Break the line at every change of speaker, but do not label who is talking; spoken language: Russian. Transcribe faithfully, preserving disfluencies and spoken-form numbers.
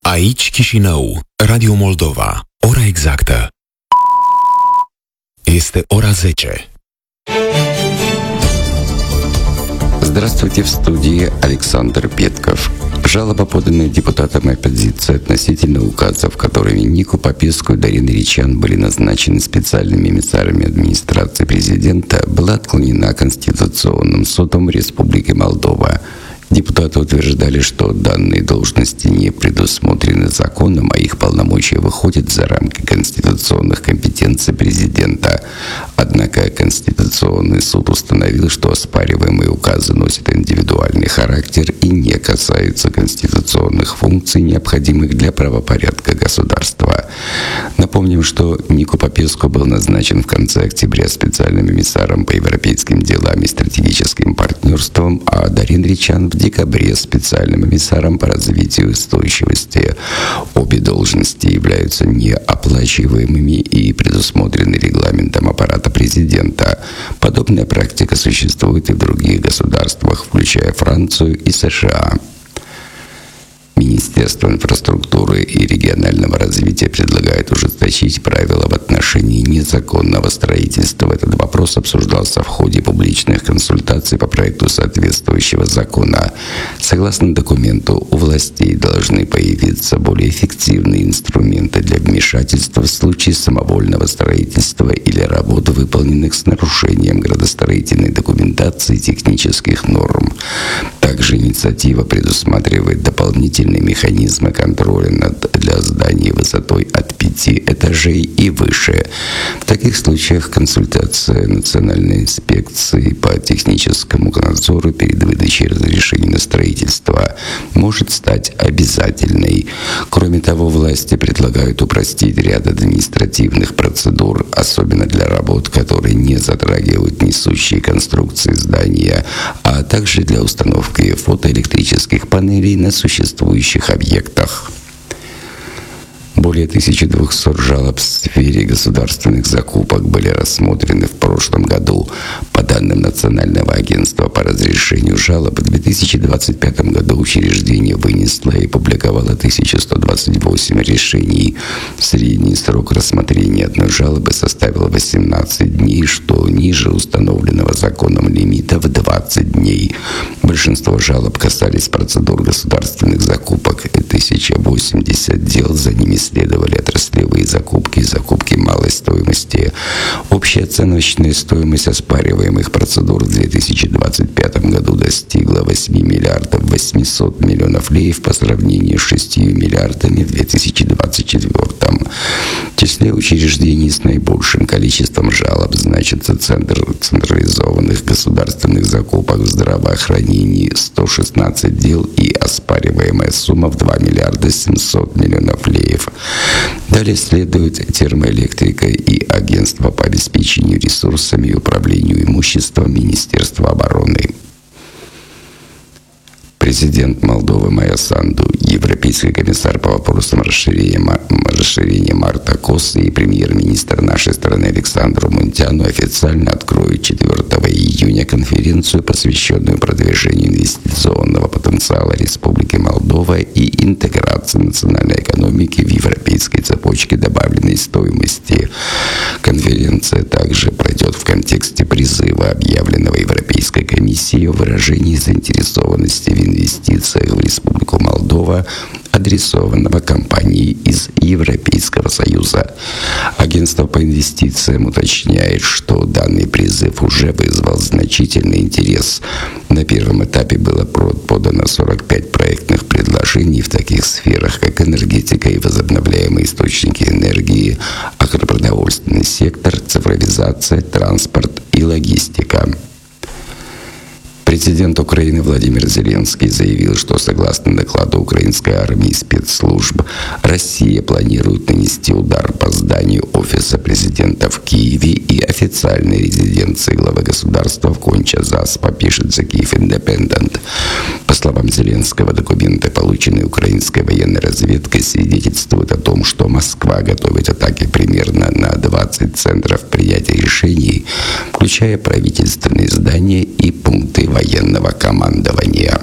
Aici Chișinău, Radio Moldova. Ora exactă este ora zece.
Здравствуйте, в студии Александр Петков. Жалоба, поданная депутатом оппозиции относительно указов, которыми Нику Попеску и Дарина Ричан были назначены специальными эмиссарами администрации президента, была отклонена Конституционным судом Республики Молдова. Депутаты утверждали, что данные должности не предусмотрены законом, а их полномочия выходят за рамки конституционных компетенций президента. Однако Конституционный суд установил, что оспариваемые указы носят индивидуальный характер и не касаются конституционных функций, необходимых для правопорядка государства. Напомним, что Нику Попеску был назначен в конце октября специальным эмиссаром по европейским делам и стратегическим партнерствам, а Дарин Ричан в декабре специальным эмиссаром по развитию устойчивости. Обе должности являются неоплачиваемыми и предусмотрены регламентом аппарата президента. Подобная практика существует и в других государствах, включая Францию и США. Министерство инфраструктуры и регионального развития предлагает ужесточить правила в отношении незаконного строительства. Этот вопрос обсуждался в ходе публичных консультаций по проекту соответствующего закона. Согласно документу, у властей должны появиться более эффективные инструменты для вмешательства в случае самовольного строительства или работ, выполненных с нарушением градостроительной документации и технических норм. Также инициатива предусматривает дополнительные механизмы контроля над, для зданий высотой от пяти этажей и выше. В таких случаях консультация Национальной инспекции по техническому надзору перед выдачей разрешений на строительство может стать обязательной. Кроме того, власти предлагают упростить ряд административных процедур, особенно для работ, которые не затрагивают несущие конструкции здания, а также для установки фотоэлектрических панелей на существующих объектах. Более тысячи двухсот жалоб в сфере государственных закупок были рассмотрены в прошлом году. По данным Национального агентства по разрешению жалоб, в две тысячи двадцать пятом году учреждение вынесло и публиковало тысячу сто двадцать восемь решений. Средний срок рассмотрения одной жалобы составил восемнадцать дней, что ниже установленного законом лимита в двадцать дней. Большинство жалоб касались процедур государственных закупок. тысяча восемьдесят дел, за ними следовали отраслевые закупки и закупки малой стоимости. Общая оценочная стоимость оспариваемых процедур в две тысячи двадцать пятом году достигла восемь миллиардов восемьсот миллионов леев по сравнению с шестью миллиардами в две тысячи двадцать четвёртом. В числе учреждений с наибольшим количеством жалоб значится Центр централизованных государственных закупок в здравоохранении — сто шестнадцать дел и оспариваемая сумма в два миллиарда семьсот миллионов леев. Далее следует термоэлектрика и Агентство по обеспечению ресурсами и управлению имуществом Министерства обороны. Президент Молдовы Майя Санду, Европейский комиссар по вопросам расширения, расширения Марта Кос и премьер-министр нашей страны Александру Мунтяну официально откроют четвёртого июня конференцию, посвященную продвижению инвестиционного потенциала Республики Молдова и интеграции национальной экономики в европейской цепочке добавленной стоимости. Конференция также пройдет в контексте призыва, объявленного Европейской комиссией, о выражении заинтересованности в инвестициях в Республику Молдова, адресованного компанией из Европейского Союза. Агентство по инвестициям уточняет, что данный призыв уже вызвал значительный интерес. На первом этапе было подано сорок пять проектных предложений в таких сферах, как энергетика и возобновляемые источники энергии, агропродовольственный сектор, цифровизация, транспорт и логистика. Президент Украины Владимир Зеленский заявил, что согласно докладу украинской армии и спецслужб, Россия планирует нанести удар по зданию офиса президента в Киеве и официальной резиденции главы государства в Конча-Заспа, пишет The Kyiv Independent. По словам Зеленского, документы, полученные украинской военной разведкой, свидетельствуют о том, что Москва готовит атаки примерно на двадцать центров принятия решений, включая правительственные здания и пункты военного командования.